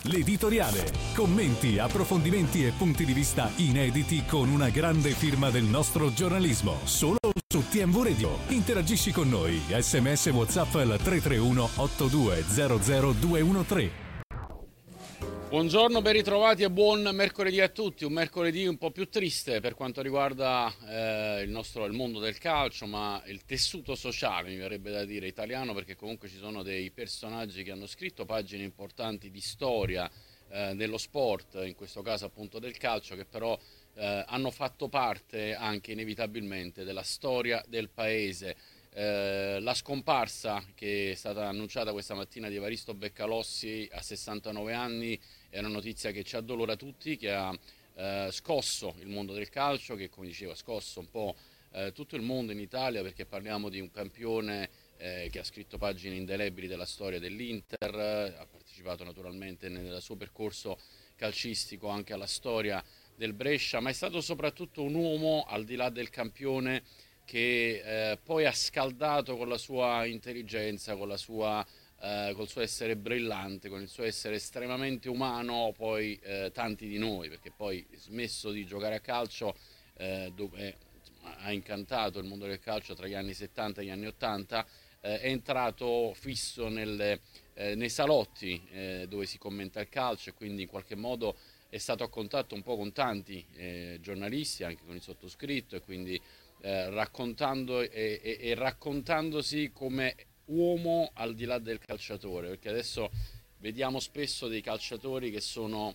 l'editoriale. Commenti, approfondimenti e punti di vista inediti con una grande firma del nostro giornalismo. Solo su TMV Radio. Interagisci con noi. SMS WhatsApp al 331 8200 213. Buongiorno, ben ritrovati e buon mercoledì a tutti. Un mercoledì un po' più triste per quanto riguarda il mondo del calcio, ma il tessuto sociale, mi verrebbe da dire, italiano, perché comunque ci sono dei personaggi che hanno scritto pagine importanti di storia dello sport, in questo caso appunto del calcio, che però hanno fatto parte anche inevitabilmente della storia del paese. La scomparsa che è stata annunciata questa mattina di Evaristo Beccalossi a 69 anni è una notizia che ci addolora tutti, che ha scosso il mondo del calcio, che come dicevo ha scosso un po' tutto il mondo in Italia, perché parliamo di un campione che ha scritto pagine indelebili della storia dell'Inter, ha partecipato naturalmente nel suo percorso calcistico anche alla storia del Brescia, ma è stato soprattutto un uomo al di là del campione che poi ha scaldato con la sua intelligenza, col suo essere brillante, con il suo essere estremamente umano, poi tanti di noi, perché poi smesso di giocare a calcio, dove ha incantato il mondo del calcio tra gli anni 70 e gli anni 80, è entrato fisso nei salotti dove si commenta il calcio, e quindi in qualche modo è stato a contatto un po' con tanti giornalisti, anche con il sottoscritto, e quindi raccontando e raccontandosi come uomo al di là del calciatore, perché adesso vediamo spesso dei calciatori che sono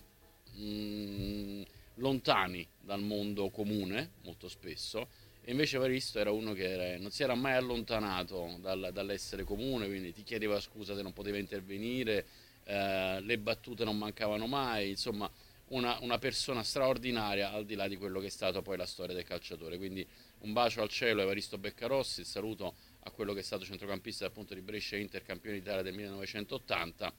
lontani dal mondo comune, molto spesso, e invece Evaristo era uno che non si era mai allontanato dall'essere comune, quindi ti chiedeva scusa se non poteva intervenire, le battute non mancavano mai, insomma una persona straordinaria al di là di quello che è stato poi la storia del calciatore. Quindi un bacio al cielo Evaristo Beccarossi, il saluto a quello che è stato centrocampista appunto di Brescia Inter, campione d'Italia del 1980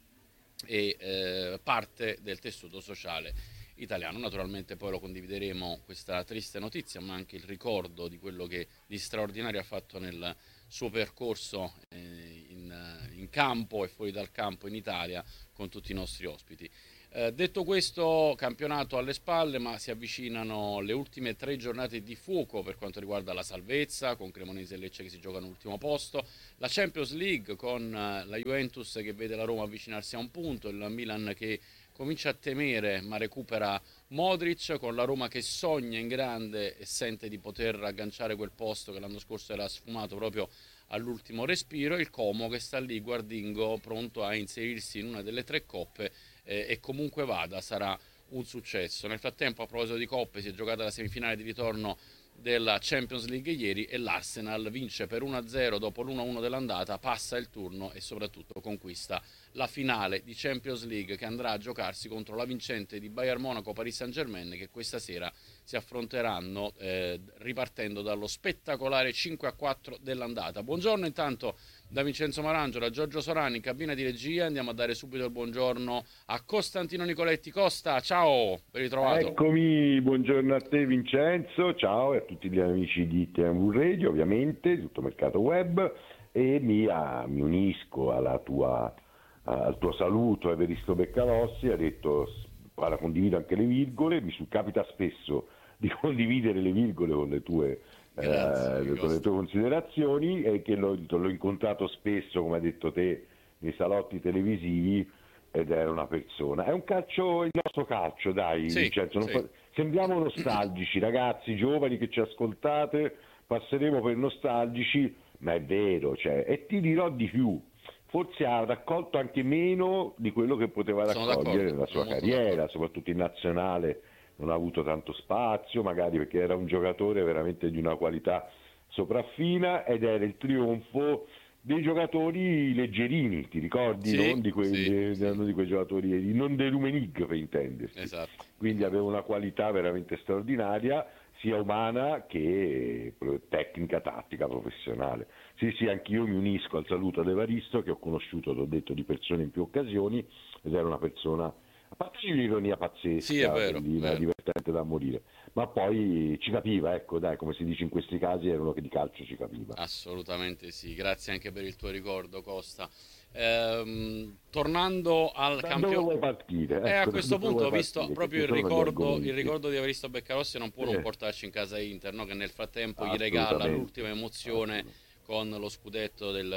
e parte del tessuto sociale italiano. Naturalmente poi lo condivideremo questa triste notizia, ma anche il ricordo di quello che di straordinario ha fatto nel suo percorso in campo e fuori dal campo in Italia con tutti i nostri ospiti. Detto questo, campionato alle spalle, ma si avvicinano le ultime 3 giornate di fuoco per quanto riguarda la salvezza, con Cremonese e Lecce che si giocano l'ultimo posto, la Champions League con la Juventus che vede la Roma avvicinarsi a un punto, il Milan che comincia a temere ma recupera Modric, con la Roma che sogna in grande e sente di poter agganciare quel posto che l'anno scorso era sfumato proprio all'ultimo respiro, il Como che sta lì guardingo pronto a inserirsi in una delle 3 coppe, e comunque vada sarà un successo. Nel frattempo, a proposito di coppe, si è giocata la semifinale di ritorno della Champions League ieri e l'Arsenal vince per 1-0 dopo l'1-1 dell'andata, passa il turno e soprattutto conquista la finale di Champions League, che andrà a giocarsi contro la vincente di Bayern Monaco Paris Saint-Germain, che questa sera si affronteranno ripartendo dallo spettacolare 5-4 dell'andata. Buongiorno intanto da Vincenzo Marangio, da Giorgio Sorani in cabina di regia. Andiamo a dare subito il buongiorno a Costantino Nicoletti. Costa, ciao, ben ritrovato. Eccomi, buongiorno a te Vincenzo, ciao, e a tutti gli amici di TMV Radio, ovviamente, di tutto Mercato Web, e mi unisco al tuo saluto a Evaristo Beccalossi. Ha detto, guarda, condivido anche le virgole, mi capita spesso di condividere le virgole con le tue considerazioni, e che l'ho incontrato spesso, come hai detto te, nei salotti televisivi, ed era una persona. È un calcio, il nostro calcio, dai, sì, Vincenzo, sì. Sembriamo nostalgici, ragazzi giovani che ci ascoltate, passeremo per nostalgici, ma è vero, cioè, e ti dirò di più, forse ha raccolto anche meno di quello che poteva raccogliere nella sua carriera, soprattutto in nazionale non ha avuto tanto spazio, magari perché era un giocatore veramente di una qualità sopraffina, ed era il trionfo dei giocatori leggerini, ti ricordi? Sì, Non di quei giocatori, non dei Rumenig per intendersi. Esatto. Quindi aveva una qualità veramente straordinaria, sia umana che tecnica, tattica, professionale. Sì, anch'io mi unisco al saluto ad Evaristo, che ho conosciuto, t'ho detto, di persone in più occasioni, ed era una persona, a parte un'ironia pazzesca, sì, è vero, bellina, divertente da morire, ma poi ci capiva, ecco, dai, come si dice in questi casi, era uno che di calcio ci capiva. Assolutamente sì, grazie anche per il tuo ricordo, Costa. Tornando al campionato, a questo punto ho visto proprio il ricordo di Evaristo Beccarossi non può non portarci in casa Inter, no? Che nel frattempo gli regala l'ultima emozione con lo scudetto del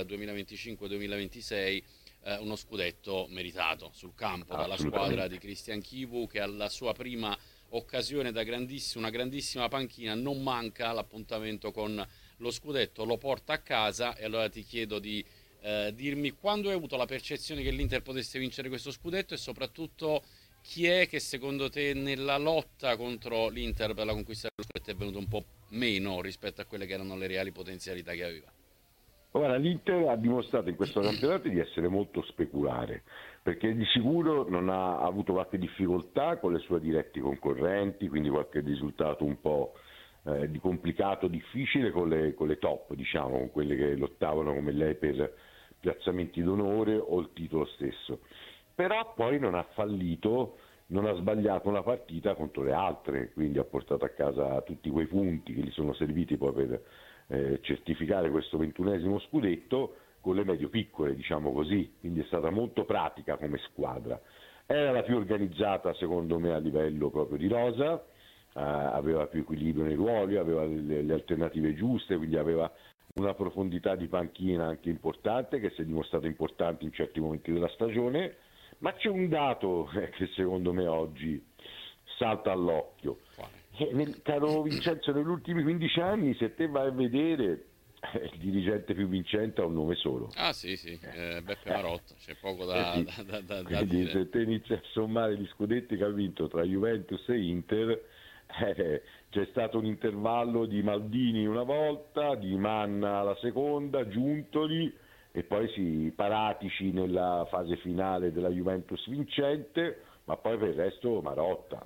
2025-2026, uno scudetto meritato sul campo dalla squadra di Cristian Chivu, che alla sua prima occasione da una grandissima panchina non manca l'appuntamento con lo scudetto, lo porta a casa. E allora ti chiedo di dirmi quando hai avuto la percezione che l'Inter potesse vincere questo scudetto, e soprattutto chi è che secondo te nella lotta contro l'Inter per la conquista dello scudetto è venuto un po' meno rispetto a quelle che erano le reali potenzialità che aveva. Ora, l'Inter ha dimostrato in questo campionato di essere molto speculare, perché di sicuro non ha avuto qualche difficoltà con le sue diretti concorrenti, quindi qualche risultato un po' di complicato, difficile con le top, diciamo, con quelle che lottavano come lei per piazzamenti d'onore o il titolo stesso. Però poi non ha fallito, non ha sbagliato una partita contro le altre, quindi ha portato a casa tutti quei punti che gli sono serviti poi per certificare questo 21esimo scudetto con le medio piccole, diciamo così, quindi è stata molto pratica come squadra. Era la più organizzata secondo me a livello proprio di rosa, aveva più equilibrio nei ruoli, aveva le alternative giuste, quindi aveva una profondità di panchina anche importante, che si è dimostrato importante in certi momenti della stagione. Ma c'è un dato che secondo me oggi salta all'occhio. Caro Vincenzo, negli ultimi 15 anni, se te vai a vedere, il dirigente più vincente ha un nome solo. Ah sì, Beppe Marotta, c'è poco da Quindi, dire. se te inizi a sommare gli scudetti che ha vinto tra Juventus e Inter, c'è stato un intervallo di Maldini una volta, di Manna la seconda, Giuntoli, e poi Paratici nella fase finale della Juventus vincente, ma poi per il resto Marotta.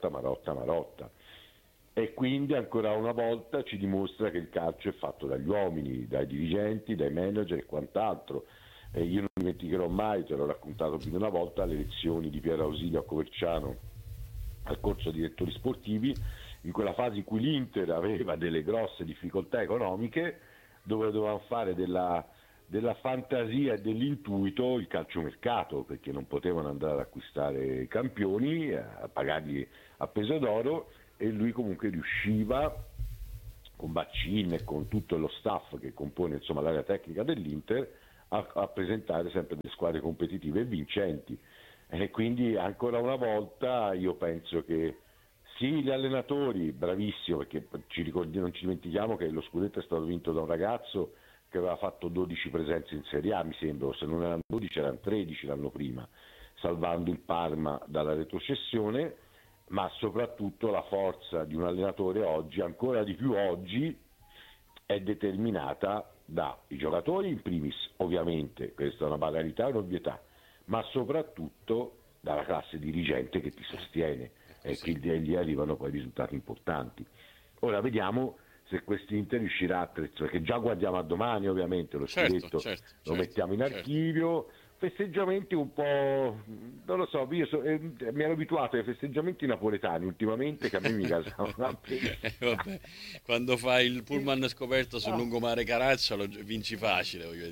E quindi ancora una volta ci dimostra che il calcio è fatto dagli uomini, dai dirigenti, dai manager e quant'altro. Io non dimenticherò mai, te l'ho raccontato più di una volta, le lezioni di Piero Ausilio a Coverciano al corso di direttori sportivi, in quella fase in cui l'Inter aveva delle grosse difficoltà economiche, dove dovevano fare della fantasia e dell'intuito il calciomercato, perché non potevano andare ad acquistare campioni, a pagarli a peso d'oro, e lui comunque riusciva, con Baccin e con tutto lo staff che compone insomma l'area tecnica dell'Inter, a presentare sempre delle squadre competitive e vincenti. E quindi ancora una volta io penso che sì, gli allenatori, bravissimo, perché non ci dimentichiamo che lo scudetto è stato vinto da un ragazzo che aveva fatto 12 presenze in Serie A, mi sembra, se non erano 12 erano 13 l'anno prima, salvando il Parma dalla retrocessione, ma soprattutto la forza di un allenatore oggi, ancora di più oggi, è determinata dai giocatori in primis, ovviamente, questa è una banalità, un'ovvietà, ma soprattutto dalla classe dirigente che ti sostiene, e quindi lì arrivano poi risultati importanti. Ora vediamo se quest'Inter riuscirà a attrezzare, che già guardiamo a domani ovviamente, lo scudetto lo mettiamo in archivio. Festeggiamenti un po', non lo so, io mi ero abituato ai festeggiamenti napoletani ultimamente, che a me mi casavano. Vabbè, quando fai il pullman scoperto sul lungomare Caraccia lo vinci facile, voglio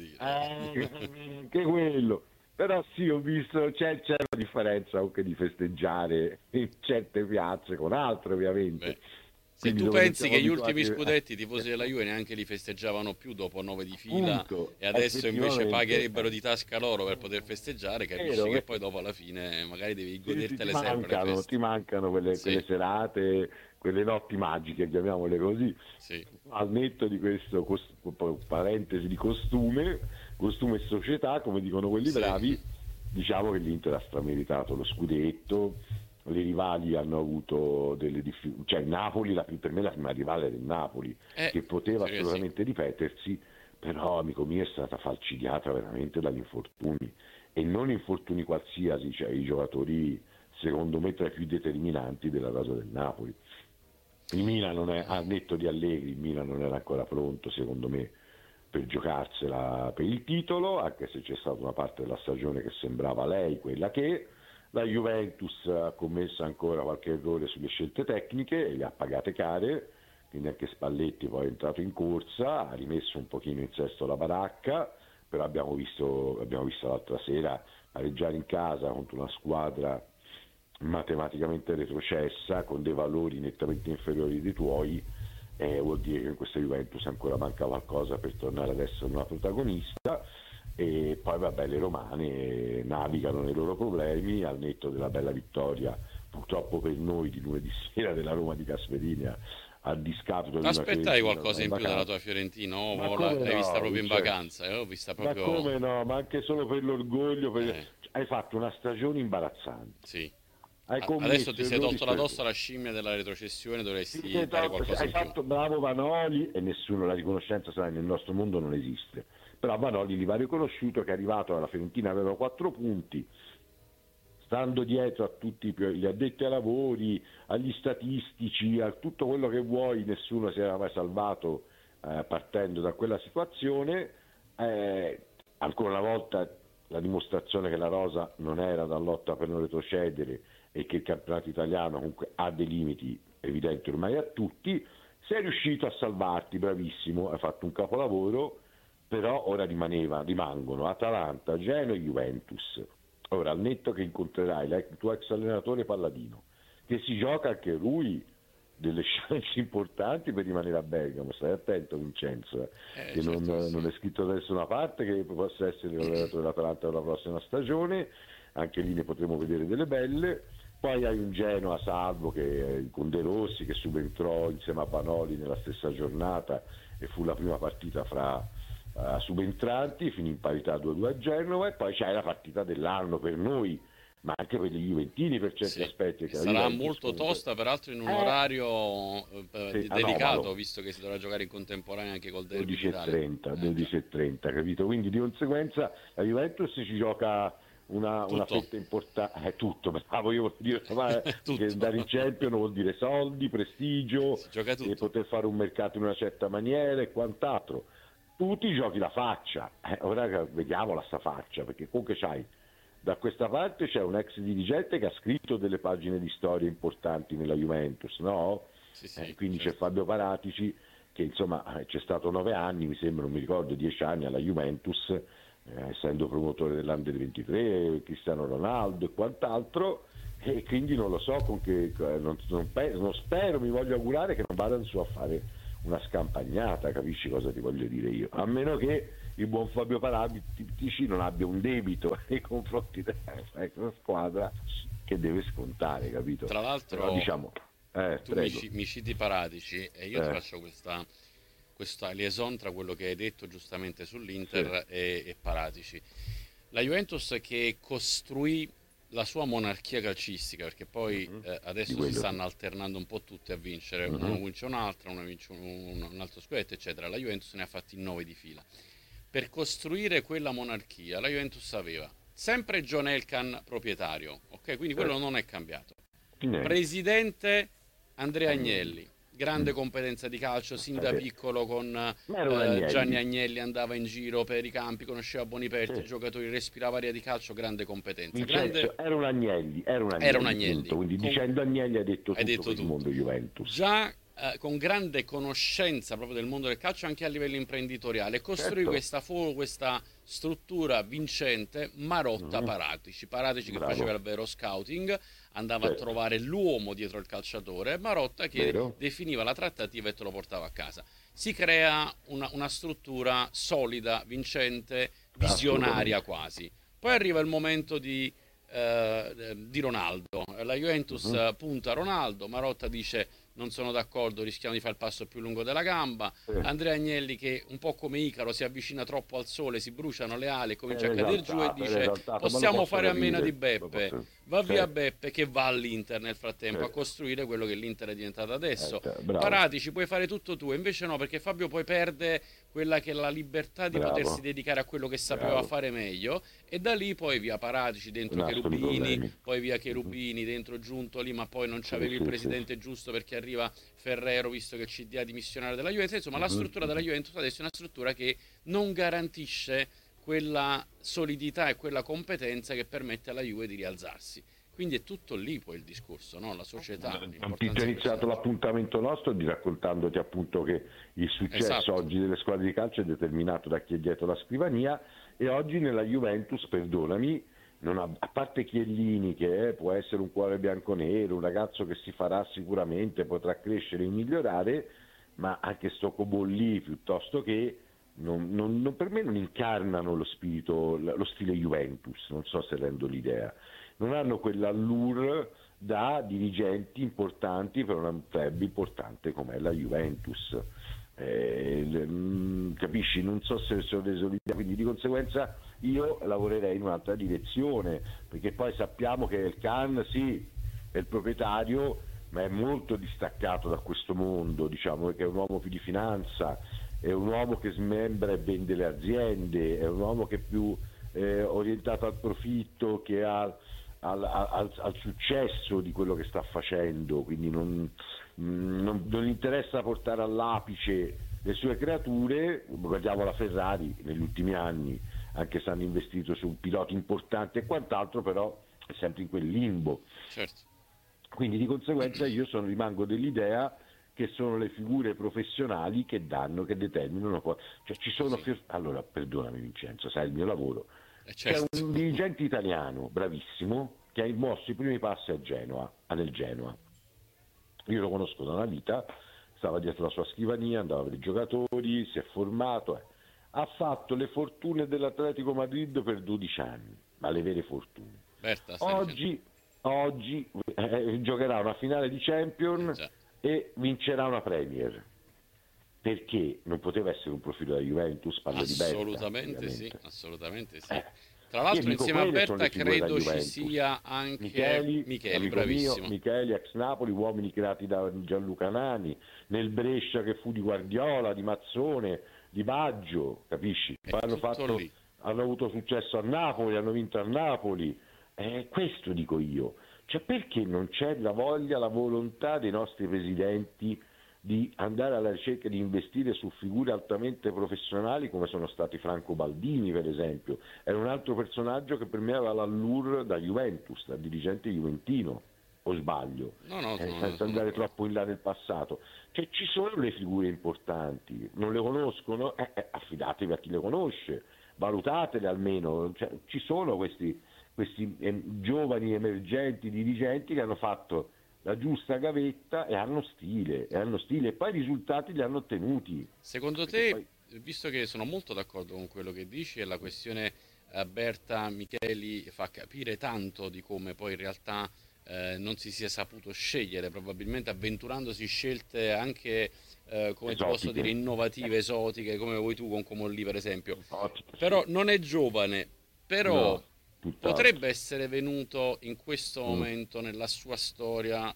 dire. Che quello. Però sì, ho visto, c'è una differenza anche di festeggiare in certe piazze con altre ovviamente. Beh, se tu pensi che gli ultimi scudetti i tifosi della Juve neanche li festeggiavano più dopo 9 di fila, e adesso invece pagherebbero di tasca loro per poter festeggiare, capisci che poi dopo alla fine magari devi godertele sempre le feste. Ti mancano quelle serate, quelle notti magiche, chiamiamole così. Sì. Al netto di questo parentesi di costume e società, come dicono quelli bravi, diciamo che l'Inter ha strameritato lo scudetto. Le rivali hanno avuto delle difficoltà, cioè Napoli, per me la prima rivale era il Napoli, che poteva assolutamente ripetersi, però amico mio è stata falcidiata veramente dagli infortuni, e non infortuni qualsiasi, cioè i giocatori secondo me tra i più determinanti della rosa del Napoli. Il Milan non è, al netto di Allegri, il Milan non era ancora pronto secondo me per giocarsela per il titolo, anche se c'è stata una parte della stagione che sembrava lei quella che. La Juventus ha commesso ancora qualche errore sulle scelte tecniche e le ha pagate care, quindi anche Spalletti poi è entrato in corsa, ha rimesso un pochino in sesto la baracca, però abbiamo visto l'altra sera pareggiare in casa contro una squadra matematicamente retrocessa con dei valori nettamente inferiori dei tuoi, vuol dire che in questa Juventus ancora manca qualcosa per tornare ad essere una protagonista. E poi vabbè, le romane navigano nei loro problemi al netto della bella vittoria purtroppo per noi di lunedì sera della Roma di Gasperini a discapito di una Aspettavi Fiorentina qualcosa in più dalla tua Fiorentina? Ma O come l'hai vista no, proprio in Vincenzo? vacanza? L'ho vista Ma proprio... come no, ma anche solo per l'orgoglio, Eh, hai fatto una stagione imbarazzante, sì. hai Adesso ti commesso sei errori tolto la per tosta la scimmia della retrocessione, Sì, dovresti dare qualcosa hai in più. fatto bravo Vanoli, e nessuno, la riconoscenza sai, nel nostro mondo non esiste, però Vanoli gli va riconosciuto che è arrivato alla Fiorentina, aveva 4 punti, stando dietro a tutti gli addetti ai lavori, agli statistici, a tutto quello che vuoi, nessuno si era mai salvato partendo da quella situazione. Ancora una volta la dimostrazione che la rosa non era da lotta per non retrocedere e che il campionato italiano comunque ha dei limiti evidenti ormai a tutti. Sei riuscito a salvarti, bravissimo, hai fatto un capolavoro, però ora rimangono Atalanta, Genoa e Juventus. Ora, al netto che incontrerai il tuo ex allenatore Palladino, che si gioca anche lui delle chance importanti per rimanere a Bergamo, stai attento Vincenzo, che Certo, sì. non è scritto da nessuna parte che possa essere l'allenatore dell'Atalanta per la prossima stagione, anche lì ne potremo vedere delle belle. Poi hai un Genoa salvo con De Rossi che subentrò insieme a Vanoli nella stessa giornata e fu la prima partita fra subentranti, finì in parità 2-2 a Genova, e poi c'è la partita dell'anno per noi, ma anche per gli Juventini per certi Sì. aspetti. Che Sarà Juventus molto comunque... tosta, peraltro in un orario Sì, delicato, anomalo. visto che si dovrà giocare in contemporanea anche col derby 12:30, d'Italia. 12:30, capito? Quindi di conseguenza la Juventus ci gioca una Tutto. fetta importante, è tutto, bravo, io voglio dire, ma Tutto. che andare in Champions vuol dire soldi, prestigio, Si gioca e tutto. poter fare un mercato in una certa maniera e quant'altro. Tu ti giochi la faccia, ora vediamola sta faccia, perché comunque da questa parte c'è un ex dirigente che ha scritto delle pagine di storia importanti nella Juventus, no? Sì, Quindi certo. c'è Fabio Paratici che insomma c'è stato 9 anni, mi sembra, non mi ricordo, 10 anni alla Juventus, essendo promotore dell'Under 23, Cristiano Ronaldo e quant'altro, e quindi non lo so non spero, mi voglio augurare che non vadano su a fare una scampagnata, capisci cosa ti voglio dire io? A meno che il buon Fabio Paratici non abbia un debito nei confronti della squadra che deve scontare, capito? Tra l'altro, Però diciamo, tu mi citi Paratici e io ti faccio questa liaison tra quello che hai detto giustamente sull'Inter e Paratici. La Juventus che costruì la sua monarchia calcistica, perché poi adesso si stanno alternando un po' tutti a vincere, uno vince un'altra, uno vince un altro scudetto, eccetera. La Juventus ne ha fatti 9 di fila. Per costruire quella monarchia, la Juventus aveva sempre John Elkann proprietario, ok? Quindi quello non è cambiato. Presidente Andrea Agnelli, grande competenza di calcio, sin da piccolo con Gianni Agnelli andava in giro per i campi, conosceva Boniperti, i giocatori, respirava aria di calcio, grande competenza. Era un Agnelli, punto. Quindi dicendo Agnelli hai detto tutto per il mondo Juventus. Già con grande conoscenza proprio del mondo del calcio anche a livello imprenditoriale, costruì questa struttura vincente. Marotta Paratici che faceva il vero scouting, andava a trovare l'uomo dietro il calciatore, Marotta che definiva la trattativa e te lo portava a casa. Si crea una struttura solida, vincente, visionaria quasi. Poi arriva il momento di Ronaldo, la Juventus punta a Ronaldo, Marotta dice non sono d'accordo, rischiamo di fare il passo più lungo della gamba. Andrea Agnelli, che un po' come Icaro si avvicina troppo al sole, si bruciano le ali, comincia a cadere giù e dice possiamo fare a meno di Beppe, va via Beppe, che va all'Inter nel frattempo a costruire quello che l'Inter è diventato adesso. Paratici, puoi fare tutto tu, invece no, perché Fabio poi perde quella che è la libertà di potersi dedicare a quello che sapeva fare meglio, e da lì poi via Paratici, dentro Cherubini, poi via Cherubini, dentro Giuntoli, ma poi non c'avevi il presidente giusto perché arriva Ferrero, visto che il CDA dimissionario della Juventus. Insomma, la struttura della Juventus adesso è una struttura che non garantisce quella solidità e quella competenza che permette alla Juve di rialzarsi. Quindi è tutto lì poi il discorso, no? La società. Ho iniziato l'appuntamento nostro raccontandoti appunto che il successo oggi delle squadre di calcio è determinato da chi è dietro la scrivania, e oggi nella Juventus, perdonami, non ha, a parte Chiellini che può essere un cuore bianconero, un ragazzo che si farà sicuramente, potrà crescere e migliorare, ma anche sto Cobolli piuttosto che per me non incarnano lo spirito, lo stile Juventus, non so se rendo l'idea, non hanno quell'allure da dirigenti importanti per un club importante come la Juventus. Capisci? Non so se sono reso l'idea, quindi di conseguenza io lavorerei in un'altra direzione, perché poi sappiamo che il Khan sì, è il proprietario, ma è molto distaccato da questo mondo, diciamo, perché è un uomo più di finanza, è un uomo che smembra e vende le aziende, è un uomo che è più orientato al profitto che al successo di quello che sta facendo, quindi non gli interessa portare all'apice le sue creature. Guardiamo la Ferrari negli ultimi anni, anche se hanno investito su piloti importanti e quant'altro, però è sempre in quel limbo. Certo. Quindi di conseguenza io rimango dell'idea che sono le figure professionali che danno, che determinano. Cioè ci sono allora, perdonami Vincenzo, sai il mio lavoro. Certo. C'è un dirigente italiano bravissimo che ha mosso i primi passi nel Genoa. Io lo conosco da una vita, stava dietro la sua scrivania, andava per i giocatori, si è formato, ha fatto le fortune dell'Atletico Madrid per 12 anni, ma le vere fortune. Berta, Oggi giocherà una finale di Champions e vincerà una Premier. Perché non poteva essere un profilo da Juventus? Parlo di Berta, assolutamente sì. Tra l'altro insieme a Berta credo ci sia anche Micheli, bravissimo. Micheli, ex Napoli, uomini creati da Gianluca Nani, nel Brescia che fu di Guardiola, di Mazzone, di Baggio, capisci? Hanno avuto successo a Napoli, hanno vinto a Napoli. Questo dico io. Cioè, perché non c'è la voglia, la volontà dei nostri presidenti di andare alla ricerca di investire su figure altamente professionali come sono stati Franco Baldini, per esempio? Era un altro personaggio che per me aveva l'allure da Juventus, da dirigente juventino, o sbaglio? Senza andare troppo in là nel passato. Cioè, ci sono le figure importanti, non le conoscono? Affidatevi a chi le conosce, valutatele almeno. Cioè, ci sono questi giovani emergenti dirigenti che hanno fatto la giusta gavetta e hanno stile e poi i risultati li hanno ottenuti. Secondo te, visto che sono molto d'accordo con quello che dici, e la questione Berta Micheli fa capire tanto di come poi in realtà non si sia saputo scegliere, probabilmente avventurandosi scelte anche come ti posso dire innovative, esotiche, come vuoi tu con Comolli per esempio. Però non è giovane, però no. Potrebbe essere venuto in questo momento nella sua storia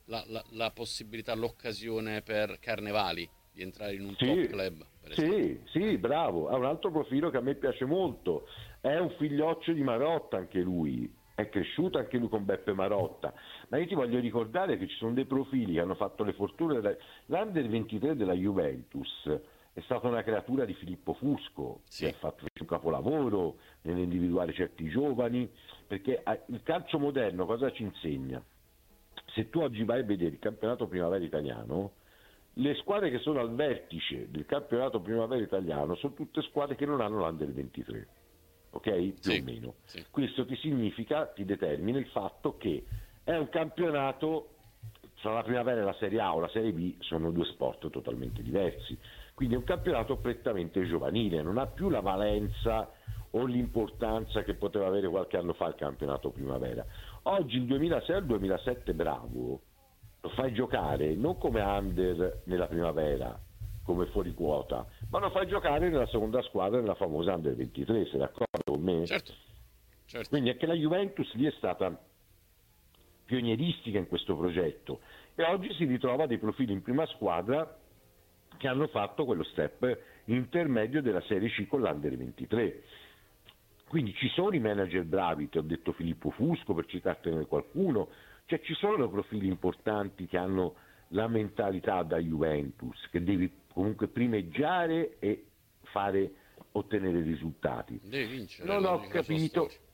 la possibilità, l'occasione per Carnevali di entrare in un top club, per esempio. Sì, bravo, ha un altro profilo che a me piace molto, è un figlioccio di Marotta anche lui, è cresciuto anche lui con Beppe Marotta, ma io ti voglio ricordare che ci sono dei profili che hanno fatto le fortune l'Under 23 della Juventus è stata una creatura di Filippo Fusco, che ha fatto un capolavoro nell'individuare certi giovani, perché il calcio moderno cosa ci insegna? Se tu oggi vai a vedere il campionato primavera italiano, le squadre che sono al vertice del campionato primavera italiano sono tutte squadre che non hanno l'Under 23, ok? Più o meno. Sì. Questo ti determina il fatto che è un campionato, tra la primavera e la Serie A o la Serie B sono due sport totalmente diversi. Quindi è un campionato prettamente giovanile, non ha più la valenza o l'importanza che poteva avere qualche anno fa il campionato primavera. Oggi il 2006 al 2007 bravo, lo fai giocare non come under nella primavera, come fuori quota, ma lo fai giocare nella seconda squadra, nella famosa under 23, sei d'accordo con me? Certo. Quindi anche la Juventus lì è stata pionieristica in questo progetto e oggi si ritrova dei profili in prima squadra che hanno fatto quello step intermedio della Serie C con l'Under 23. Quindi ci sono i manager bravi, ti ho detto Filippo Fusco per citartene qualcuno, cioè ci sono profili importanti che hanno la mentalità da Juventus, che devi comunque primeggiare e ottenere risultati. Devi vincere. Non ho capito,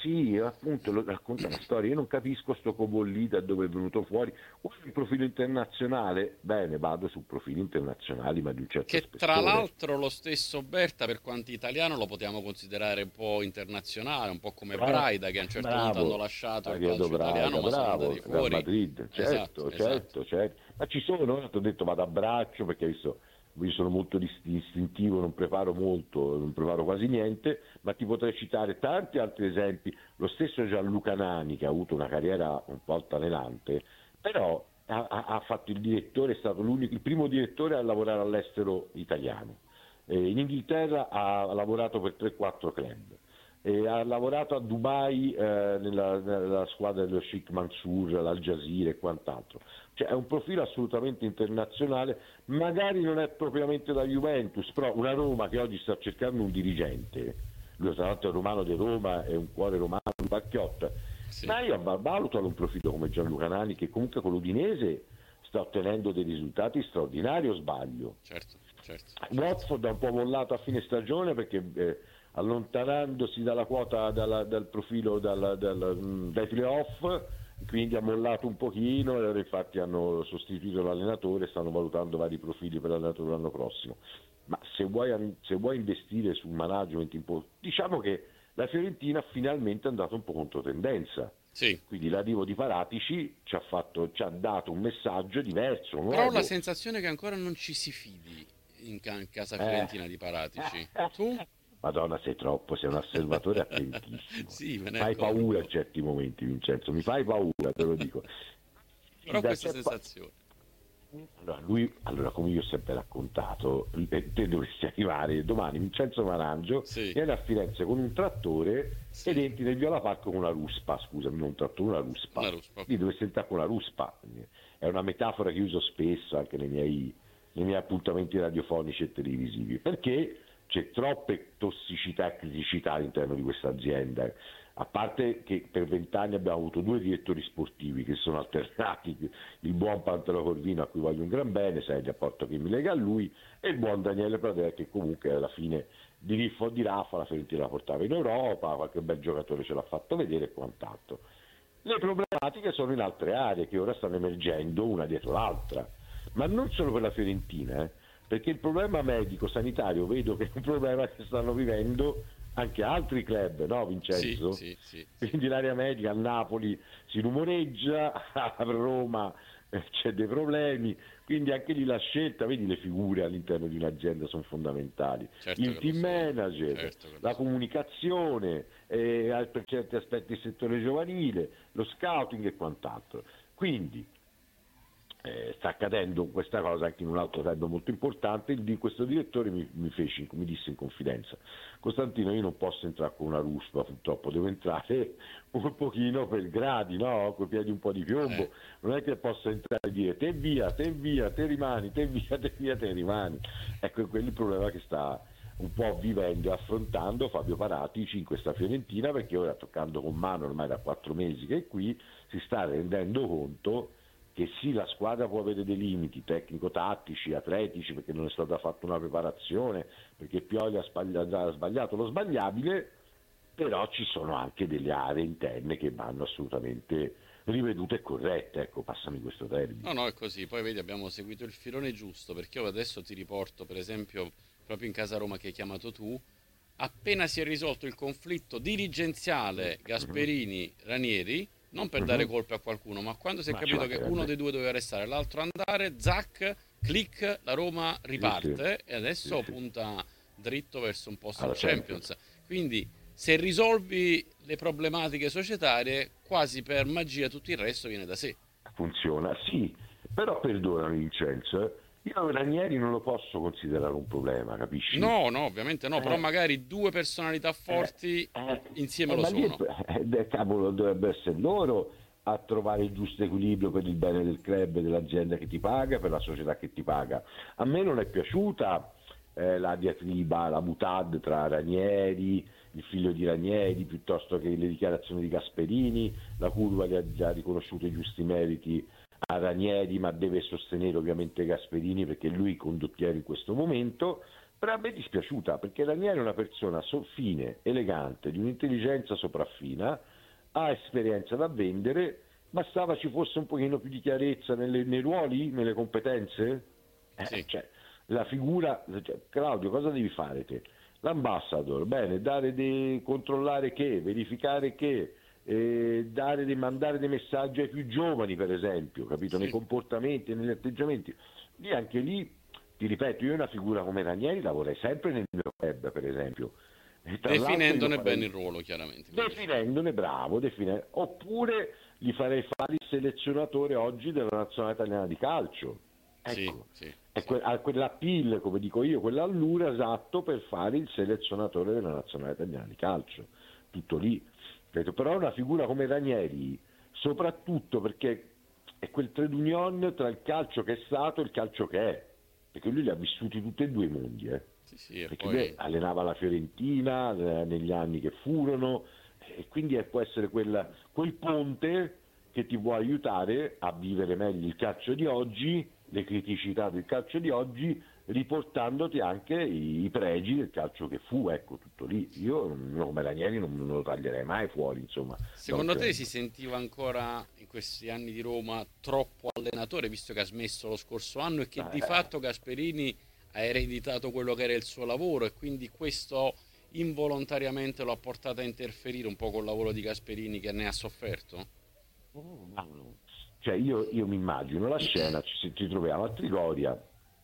Sì, appunto, lo racconta la storia. Io non capisco sto Cobolli da dove è venuto fuori. Vuoi un profilo internazionale? Bene, vado su profili internazionali, ma di un certo Che tra spessore. l'altro lo stesso Berta, per quanto italiano, lo possiamo considerare un po' internazionale, un po' come Braida, che a un certo punto hanno Bravo, lasciato il Chiedo calcio italiano, Braga, ma sono bravo, andati Real fuori. Madrid, Esatto, certo, esatto. certo, certo. Ma ci sono, io ti ho detto vado a braccio perché io sono molto istintivo, non preparo molto, non preparo quasi niente, ma ti potrei citare tanti altri esempi. Lo stesso Gianluca Nani, che ha avuto una carriera un po' altalenante, però ha fatto il direttore, è stato il primo direttore a lavorare all'estero italiano. In Inghilterra ha lavorato per 3-4 club. Ha lavorato a Dubai nella squadra dello Sheikh Mansour, l'Al Jazeera e quant'altro. Cioè è un profilo assolutamente internazionale, magari non è propriamente da Juventus, però una Roma che oggi sta cercando un dirigente, lui tra l'altro è romano di Roma, è un cuore romano, un Pacchiotta, Sì, ma io valuto un profilo come Gianluca Nani che comunque con l'Udinese sta ottenendo dei risultati straordinari, o sbaglio? certo, certo, certo. Watford ha un po' mollato a fine stagione perché allontanandosi dalla quota dal profilo dai playoff, quindi ha mollato un pochino e infatti hanno sostituito l'allenatore e stanno valutando vari profili per l'allenatore l'anno prossimo. Ma se vuoi investire su un management diciamo che la Fiorentina finalmente è andata un po' contro tendenza. Sì, Quindi l'arrivo di Paratici ci ha dato un messaggio diverso, però ho la nuovo. sensazione che ancora non ci si fidi in casa Eh. fiorentina di Paratici. Tu? Madonna, sei un osservatore attentissimo. Sì, me ne Fai paura in accorgo. certi momenti, Vincenzo, mi fai paura, te lo dico. Però Sì, ho questa sensazione. allora, come io ho sempre raccontato, te dovresti arrivare domani, Vincenzo Marangio, Sì, viene a Firenze con un trattore ed sì, entri nel Viola Parco con una ruspa, scusami, non un trattore, una ruspa. una ruspa, Lì ok. dovresti entrare con una ruspa. È una metafora che uso spesso anche nei miei appuntamenti radiofonici e televisivi, perché c'è troppe tossicità e criticità all'interno di questa azienda. A parte che per 20 anni abbiamo avuto due direttori sportivi che sono alternati, il buon Pantalo Corvino a cui voglio un gran bene, sai il rapporto che mi lega a lui, e il buon Daniele Pradè che comunque alla fine di Riffo o di Raffa la Fiorentina la portava in Europa, qualche bel giocatore ce l'ha fatto vedere e quant'altro. Le problematiche sono in altre aree che ora stanno emergendo una dietro l'altra, ma non solo per la Fiorentina, perché il problema medico-sanitario vedo che è un problema che stanno vivendo anche altri club, no Sì, Vincenzo? sì, sì, sì. Quindi l'area medica a Napoli si rumoreggia, a Roma c'è dei problemi, quindi anche lì la scelta, vedi le figure all'interno di un'azienda sono fondamentali, Certo il che lo team sono, manager, certo che lo la sono. comunicazione, per certi aspetti il settore giovanile, lo scouting e quant'altro. Quindi sta accadendo questa cosa anche in un altro club molto importante. Questo direttore mi disse in confidenza: Costantino, io non posso entrare con una ruspa, purtroppo devo entrare un pochino per gradi, no? Con i piedi un po' di Eh, piombo, non è che posso entrare e dire te via, te via, te rimani, te via, te via, te rimani. Ecco, quello è il problema che sta un po' vivendo e affrontando Fabio Paratici in questa Fiorentina, perché ora, toccando con mano ormai da 4 mesi che è qui, si sta rendendo conto che sì, la squadra può avere dei limiti tecnico-tattici, atletici, perché non è stata fatta una preparazione, perché Pioli ha sbagliato lo sbagliabile, però ci sono anche delle aree interne che vanno assolutamente rivedute e corrette, ecco, passami questo no, termine. no, è così. Poi vedi, abbiamo seguito il filone giusto, perché io adesso ti riporto, per esempio, proprio in casa Roma che hai chiamato tu, appena si è risolto il conflitto dirigenziale Mhm, Gasperini-Ranieri, non per dare mhm. colpe a qualcuno, ma quando si è Ma ci capito che uno mancherebbe. dei due doveva restare, l'altro andare, zac, clic, la Roma Sì, sì, riparte e sì, adesso sì. punta dritto verso un posto in Alla Champions. Champions. Quindi se risolvi le problematiche societarie, quasi per magia tutto il resto viene da sé. Funziona, sì, però perdonami Vincenzo, io Ranieri non lo posso considerare un problema, capisci? No, no, ovviamente no, però Eh, magari due personalità eh, forti eh, insieme lo ma lì sono. cavolo, dovrebbe essere loro a trovare il giusto equilibrio per il bene del club e dell'azienda che ti paga, per la società che ti paga. A me non è piaciuta la diatriba, la boutade tra Ranieri, il figlio di Ranieri, piuttosto che le dichiarazioni di Gasperini, la curva gli ha riconosciuto i giusti meriti a Ranieri, ma deve sostenere ovviamente Gasperini perché lui è condottiero in questo momento. però a me è dispiaciuta, perché Ranieri è una persona fine, elegante, di un'intelligenza sopraffina, ha esperienza da vendere, bastava ci fosse un pochino più di chiarezza nei ruoli, nelle competenze. Sì. Cioè, la figura, cioè, Claudio, cosa devi fare te? L'ambassador, bene, controllare che, verificare che, mandare dei messaggi ai più giovani, per esempio, capito? Sì. Nei comportamenti, negli atteggiamenti. Lì anche lì, ti ripeto, io una figura come Ranieri la vorrei sempre nel mio club, per esempio. E tra l'altro Definendone io farei- bene il ruolo, chiaramente. Definendone, bravo, oppure gli farei fare il selezionatore oggi della nazionale italiana di calcio. Sì, Ecco, sì, è sì. quella PIL, come dico io, quell'allura esatto per fare il selezionatore della nazionale italiana di calcio. Tutto lì. Ripeto, però una figura come Ranieri, soprattutto perché è quel trade union tra il calcio che è stato e il calcio che è, perché lui li ha vissuti tutti e due i mondi, Sì, sì, e perché poi lui allenava la Fiorentina negli anni che furono, e quindi può essere quel ponte che ti può aiutare a vivere meglio il calcio di oggi, le criticità del calcio di oggi, riportandoti anche i pregi del calcio che fu, ecco, tutto lì. Io come Ranieri non lo taglierei mai fuori, insomma. da un secondo te club. si sentiva ancora in questi anni di Roma troppo allenatore, visto che ha smesso lo scorso anno e che di fatto Gasperini ha ereditato quello che era il suo lavoro e quindi questo involontariamente lo ha portato a interferire un po' col lavoro di Gasperini che ne ha sofferto? No. Cioè io mi immagino la scena, ci troviamo a Trigoria,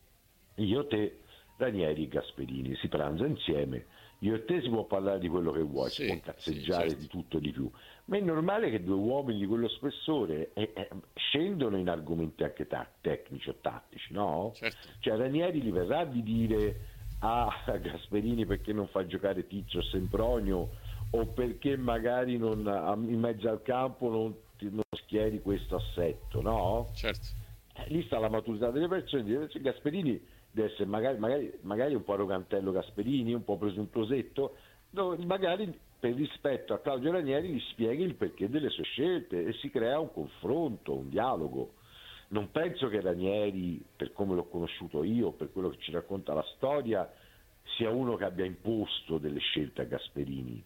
io, te, Ranieri e Gasperini, si pranza insieme, io e te si può parlare di quello che vuoi, si può Sì, sì, cazzeggiare certo. di tutto e di più, ma è normale che due uomini di quello spessore scendono in argomenti anche tecnici o tattici, no? Certo. Cioè Ranieri gli verrà di dire a Gasperini perché non fa giocare Tizio Sempronio o perché magari in mezzo al campo non schieri questo assetto, no? Certo. Lì sta la maturità delle persone. Gasperini deve essere magari un po' arrogantello Gasperini, un po' presuntuosetto, magari per rispetto a Claudio Ranieri gli spieghi il perché delle sue scelte e si crea un confronto, un dialogo. Non penso che Ranieri, per come l'ho conosciuto io, per quello che ci racconta la storia, sia uno che abbia imposto delle scelte a Gasperini.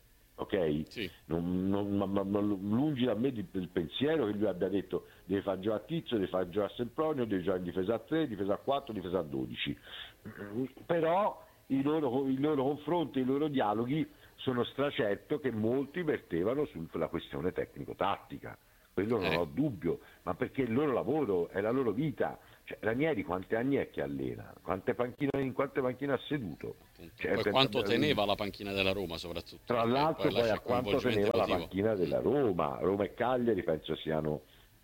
Ok? Sì. Lungi da me del pensiero che lui abbia detto deve fare giocare a Tizio, deve fare giocare a Sempronio, deve giocare in difesa a 3, difesa a 4, difesa a 12. Però i loro confronti, i loro dialoghi sono stracerto che molti vertevano sulla questione tecnico-tattica. Quello non ho dubbio, ma perché il loro lavoro è la loro vita. Cioè, Ranieri quanti anni è che allena? In quante panchine ha seduto? Poi quanto teneva la panchina della Roma soprattutto, Tra perché l'altro poi poi lascia a il quanto coinvolgimento teneva la emotivo. panchina della Roma. Roma e Cagliari penso siano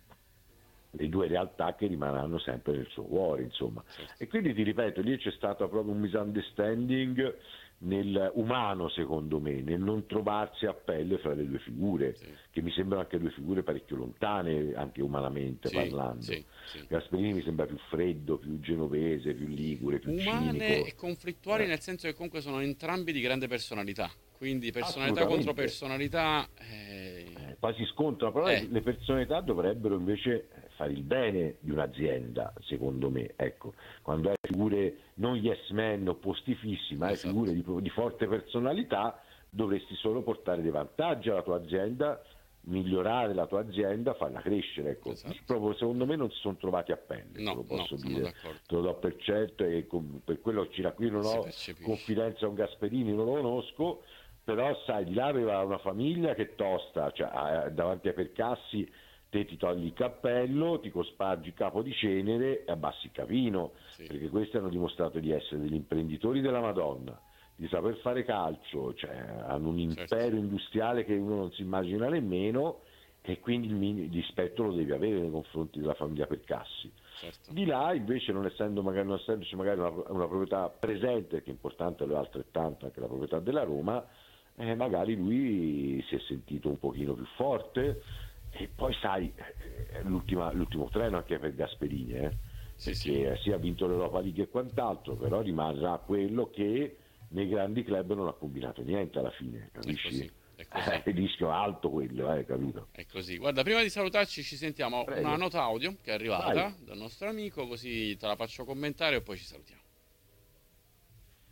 le due realtà che rimarranno sempre nel suo cuore, insomma. Certo. E quindi ti ripeto, lì c'è stato proprio un misunderstanding nel umano, secondo me, nel non trovarsi a pelle fra le due figure, Sì. che mi sembrano anche due figure parecchio lontane, anche umanamente Sì, parlando. sì, sì. Gasperini mi sembra più freddo, più genovese, più ligure, più Umane cinico. e conflittuali nel senso che comunque sono entrambi di grande personalità, quindi personalità contro Assolutamente. personalità. Poi si scontrano, però le personalità dovrebbero invece fare il bene di un'azienda, secondo me. Ecco, quando hai figure non yes men opposti fissi, ma hai Esatto. figure di forte personalità, dovresti solo portare dei vantaggi alla tua azienda, migliorare la tua azienda, farla crescere. Ecco. Esatto. Proprio secondo me non si sono trovati a pelle, No, te lo posso sono dire, d'accordo. te lo do per certo e per quello qui non Si ho percepisce. confidenza con Gasperini, non lo conosco, però sai, di là aveva una famiglia che tosta, cioè, davanti ai percassi te ti togli il cappello, ti cospargi il capo di cenere e abbassi il capino, Sì. perché questi hanno dimostrato di essere degli imprenditori della Madonna, di saper fare calcio, cioè, hanno un impero industriale che uno non si immagina nemmeno e quindi il rispetto lo devi avere nei confronti della famiglia Percassi. Certo. Di là invece non essendoci magari una proprietà presente, che è importante lo è altrettanto anche la proprietà della Roma, magari lui si è sentito un pochino più forte e poi sai l'ultimo treno anche per Gasperini, perché sì, ha vinto l'Europa League e quant'altro, però rimarrà quello che nei grandi club non ha combinato niente alla fine, capisci? È così. Il rischio alto quello, capito? È così. Guarda, prima di salutarci ci sentiamo Prego. una nota audio che è arrivata Vai. dal nostro amico, così te la faccio commentare e poi ci salutiamo.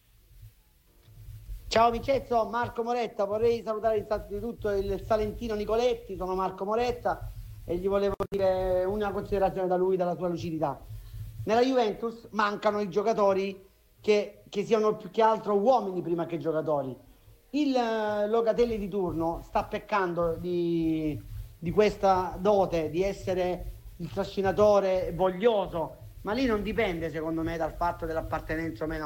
Ciao Vincenzo, Marco Moretta, vorrei salutare innanzitutto il Salentino Nicoletti, sono Marco Moretta e gli volevo dire una considerazione da lui, dalla sua lucidità. Nella Juventus mancano i giocatori che siano più che altro uomini prima che giocatori. Il Locatelli di turno sta peccando di questa dote, di essere il trascinatore voglioso, ma lì non dipende secondo me dal fatto dell'appartenenza o meno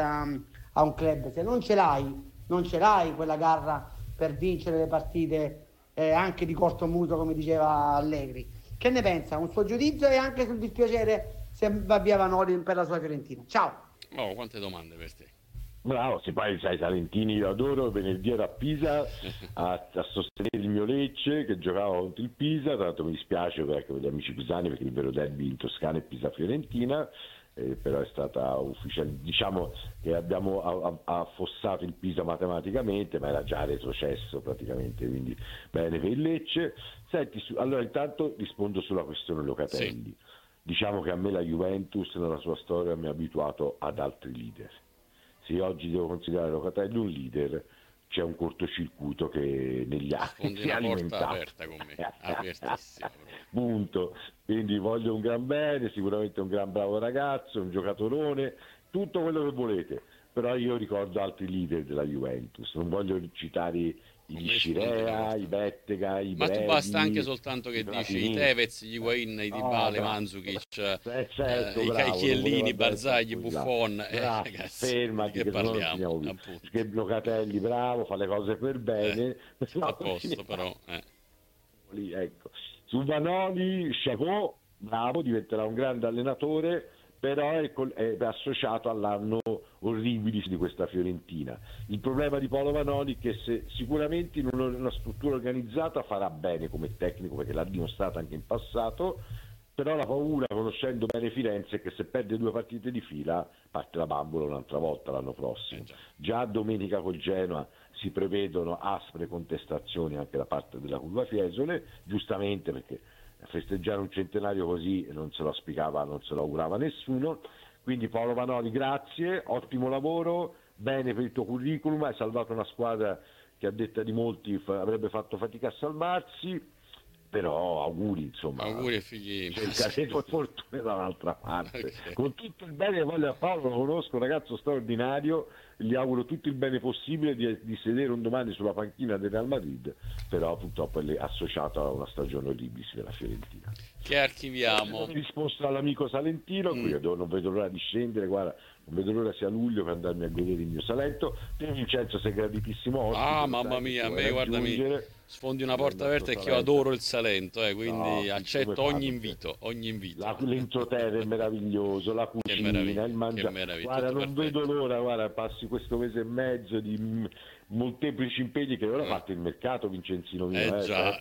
a un club. Se non ce l'hai quella garra per vincere le partite anche di corto muso, come diceva Allegri. Che ne pensa? Un suo giudizio e anche sul dispiacere se va via Vanoli per la sua Fiorentina. Ciao! Oh, quante domande per te. Bravo, se poi sai Salentini io adoro, venerdì ero a Pisa a sostenere il mio Lecce che giocava contro il Pisa, tra l'altro mi dispiace per gli amici pisani perché il vero derby in Toscana è Pisa-Fiorentina, però è stata ufficiale, diciamo che abbiamo affossato il Pisa matematicamente, ma era già retrocesso praticamente, quindi bene per il Lecce. Senti, allora intanto rispondo sulla questione Locatelli. Sì. Diciamo che a me la Juventus nella sua storia mi ha abituato ad altri leader. Se oggi devo considerare Locatelli un leader, c'è un cortocircuito che negli anni si è una porta alimentato. aperta con me, apertissima. Punto. Quindi voglio un gran bene, sicuramente un gran bravo ragazzo, un giocatorone, tutto quello che volete. Però io ricordo altri leader della Juventus, non voglio citare i Scirea, i Bettega, i Ma Brevi, tu basta anche soltanto che i dici Platini. i Tevez, gli Higuain, i Dybala, i Mandzukic, Certo, i bravo, Chiellini, Barzagli, Buffon, ragazzi, fermati di che che se no non parliamo? finiamo più. Appunto. Che Locatelli bravo, fa le cose per bene, Tutto a posto però. lì, ecco. Su Vanoli, chapeau, bravo, diventerà un grande allenatore, però è associato all'anno orribile di questa Fiorentina. Il problema di Paolo Vanoli è che sicuramente in una struttura organizzata farà bene come tecnico, perché l'ha dimostrato anche in passato, però la paura, conoscendo bene Firenze, è che se perde 2 partite di fila parte la bambola un'altra volta l'anno prossimo. Già domenica col Genoa si prevedono aspre contestazioni anche da parte della curva Fiesole, giustamente, perché festeggiare un centenario così non se lo spiegava, non se lo augurava nessuno. Quindi Paolo Vanoli, grazie, ottimo lavoro, bene per il tuo curriculum, hai salvato una squadra che a detta di molti avrebbe fatto fatica a salvarsi, però auguri, insomma, auguri ai figli, cercheremo fortuna dall'altra parte. Okay. Con tutto il bene che voglio a Paolo, lo conosco, un ragazzo straordinario, gli auguro tutto il bene possibile di sedere un domani sulla panchina del Real Madrid, però purtroppo è associato a una stagione orribile della Fiorentina. Che archiviamo. Risposta all'amico Salentino, qui io non vedo l'ora di scendere, guarda, non vedo l'ora sia luglio per andarmi a godere il mio Salento. Te Vincenzo sei graditissimo ospite, Mamma mia, a me guarda, mi sfondi una porta aperta e che io adoro il Salento, quindi accetto ogni invito. L'entroterra è meraviglioso, la cucina, il mangiare, guarda, non vedo l'ora, guarda, passi questo mese e mezzo di molteplici impegni che ora ha fatto il mercato, Vincenzino mio. Già.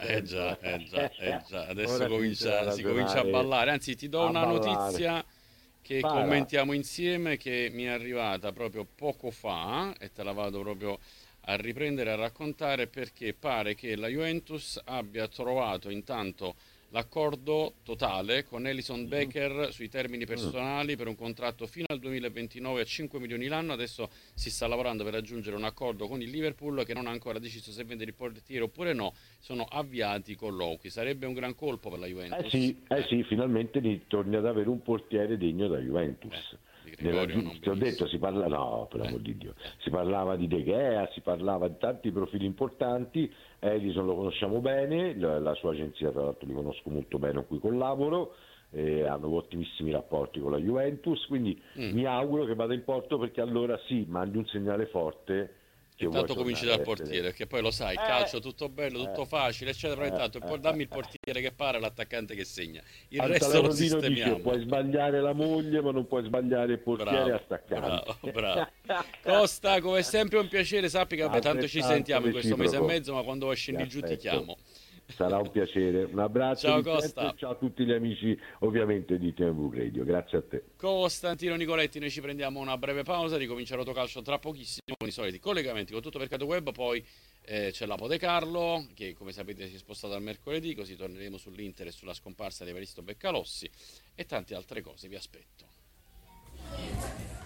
Adesso si comincia a ballare, anzi ti do una notizia che commentiamo insieme, che mi è arrivata proprio poco fa e te la vado proprio a riprendere a raccontare, perché pare che la Juventus abbia trovato intanto l'accordo totale con Alisson Becker sui termini personali per un contratto fino al 2029 a 5 milioni l'anno. Adesso si sta lavorando per raggiungere un accordo con il Liverpool, che non ha ancora deciso se vendere il portiere oppure no. Sono avviati i colloqui. Sarebbe un gran colpo per la Juventus. Sì, finalmente torni ad avere un portiere degno da Juventus. Ti ho detto, si parla, no, per l'amor di Dio, si parlava di De Gea, si parlava di tanti profili importanti. Alisson lo conosciamo bene, la sua agenzia tra l'altro li conosco molto bene, con cui collaboro, hanno ottimissimi rapporti con la Juventus, quindi mi auguro che vada in porto, perché allora sì, mandi un segnale forte. Intanto cominci dal portiere, perché poi lo sai, il calcio tutto bello, tutto facile, eccetera, però intanto dammi il portiere che para, l'attaccante che segna, il resto lo sistemiamo. Dice, puoi sbagliare la moglie ma non puoi sbagliare il portiere attaccante. Bravo. Costa, come sempre un piacere, sappi che tanto ci sentiamo in questo mese e mezzo, ma quando scendi giù ti chiamo. Sarà un piacere, un abbraccio. Ciao Costa. Ciao a tutti gli amici ovviamente di TMV Radio, grazie a te. Costantino Nicoletti, noi ci prendiamo una breve pausa, ricomincia Rotocalcio tra pochissimo con i soliti collegamenti con tutto Mercato Web, poi c'è l'Apo De Carlo che come sapete si è spostato al mercoledì, così torneremo sull'Inter e sulla scomparsa di Evaristo Beccalossi e tante altre cose, vi aspetto.